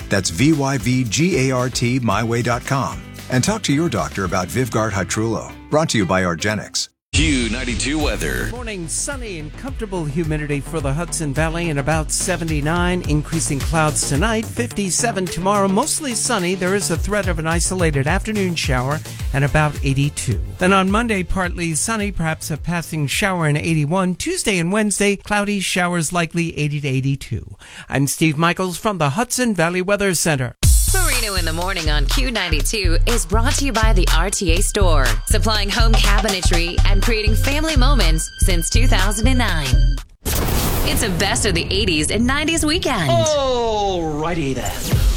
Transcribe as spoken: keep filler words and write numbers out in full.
That's V Y V G A R T my way dot com. And talk to your doctor about Vyvgart Hytrulo. Brought to you by Argenix. Q ninety-two weather. Morning, sunny and comfortable humidity for the Hudson Valley and about seventy-nine. Increasing clouds tonight, fifty-seven tomorrow. Mostly sunny. There is a threat of an isolated afternoon shower and about eighty-two. Then on Monday, partly sunny, perhaps a passing shower and eighty-one. Tuesday and Wednesday, cloudy, showers likely, eighty to eighty-two. I'm Steve Michaels from the Hudson Valley Weather Center. Marino in the Morning on Q ninety-two is brought to you by the R T A Store, supplying home cabinetry and creating family moments since two thousand nine. It's a best of the eighties and nineties weekend. Alrighty then.